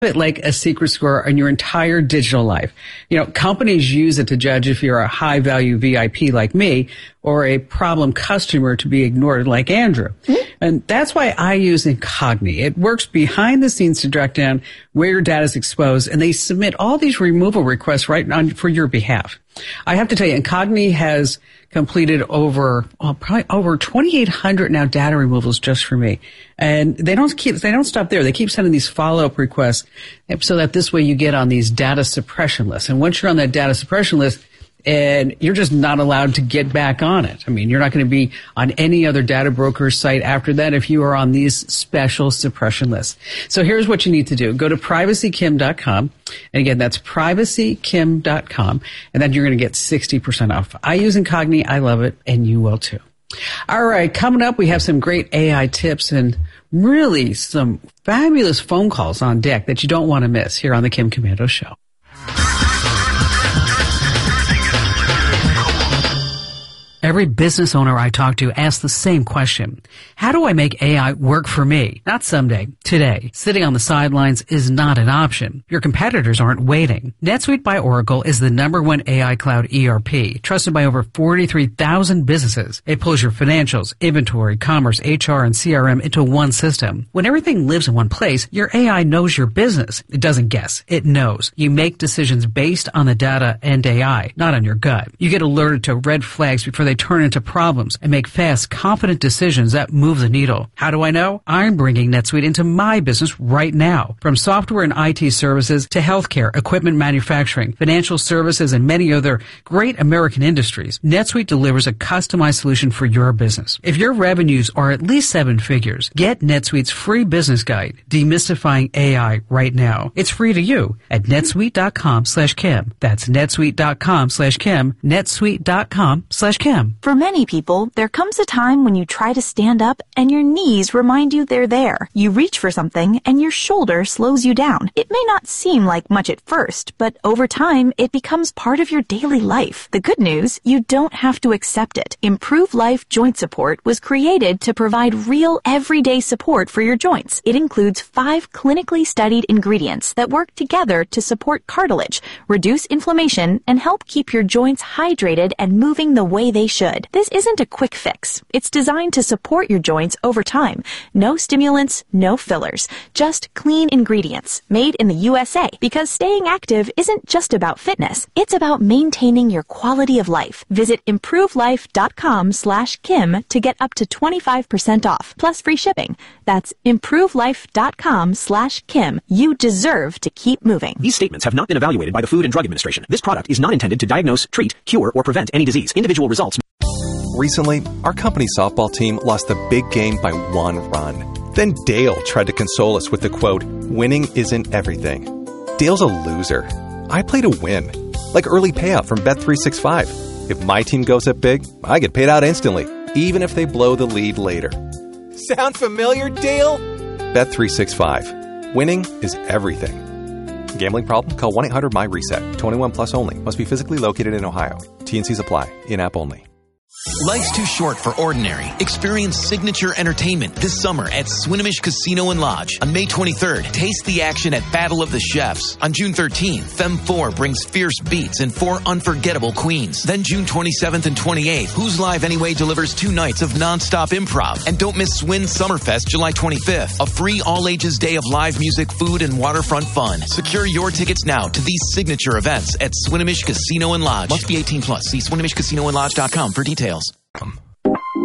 it like a secret score on your entire digital life. Companies use it to judge if you're a high value VIP like me or a problem customer to be ignored like Andrew. Mm-hmm. And that's why I use Incogni. It works behind the scenes to track down where your data is exposed, and they submit all these removal requests for your behalf. I have to tell you, Incogni has completed probably over 2,800 now data removals just for me. And they don't stop there. They keep sending these follow-up requests so that this way you get on these data suppression lists. And once you're on that data suppression list, and you're just not allowed to get back on it. I mean, you're not going to be on any other data broker site after that if you are on these special suppression lists. So here's what you need to do. Go to privacykim.com. And again, that's privacykim.com. And then you're going to get 60% off. I use Incogni. I love it. And you will too. All right. Coming up, we have some great AI tips and really some fabulous phone calls on deck that you don't want to miss here on the Kim Komando Show. Every business owner I talk to asks the same question. How do I make AI work for me? Not someday, today. Sitting on the sidelines is not an option. Your competitors aren't waiting. NetSuite by Oracle is the #1 AI cloud ERP, trusted by over 43,000 businesses. It pulls your financials, inventory, commerce, HR, and CRM into one system. When everything lives in one place, your AI knows your business. It doesn't guess. It knows. You make decisions based on the data and AI, not on your gut. You get alerted to red flags before they turn into problems and make fast, confident decisions that move the needle. How do I know? I'm bringing NetSuite into my business right now. From software and IT services to healthcare, equipment manufacturing, financial services, and many other great American industries, NetSuite delivers a customized solution for your business. If your revenues are at least 7 figures, get NetSuite's free business guide, Demystifying AI, right now. It's free to you at netsuite.com/Kim. That's netsuite.com/Kim, netsuite.com/Kim. For many people, there comes a time when you try to stand up and your knees remind you they're there. You reach for something and your shoulder slows you down. It may not seem like much at first, but over time, it becomes part of your daily life. The good news, you don't have to accept it. Improve Life Joint Support was created to provide real, everyday support for your joints. It includes 5 clinically studied ingredients that work together to support cartilage, reduce inflammation, and help keep your joints hydrated and moving the way they should. This isn't a quick fix. It's designed to support your joints over time. No stimulants, no fillers, just clean ingredients made in the USA, because staying active isn't just about fitness. It's about maintaining your quality of life. Visit improvelife.com/Kim to get up to 25% off, plus free shipping. That's improvelife.com/Kim. You deserve to keep moving. These statements have not been evaluated by the Food and Drug Administration. This product is not intended to diagnose, treat, cure, or prevent any disease. Individual results. Recently, our company softball team lost a big game by 1 run. Then Dale tried to console us with the quote, "Winning isn't everything." Dale's a loser. I play to win. Like early payout from Bet365. If my team goes up big, I get paid out instantly, even if they blow the lead later. Sound familiar, Dale? Bet365. Winning is everything. Gambling problem? Call 1-800-MY-RESET. 21 plus only. Must be physically located in Ohio. T&Cs apply. In-app only. Life's too short for ordinary. Experience signature entertainment this summer at Swinomish Casino and Lodge. On May 23rd, taste the action at Battle of the Chefs. On June 13th, Femme 4 brings fierce beats and 4 unforgettable queens. Then June 27th and 28th, Who's Live Anyway delivers 2 nights of non-stop improv. And don't miss Swin Summerfest July 25th, a free all-ages day of live music, food, and waterfront fun. Secure your tickets now to these signature events at Swinomish Casino and Lodge. Must be 18 plus. See SwinomishCasinoandLodge.com for details.